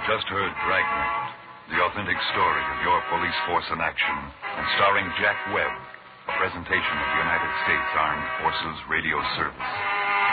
just heard Dragnet, the authentic story of your police force in action, and starring Jack Webb, a presentation of the United States Armed Forces Radio Service.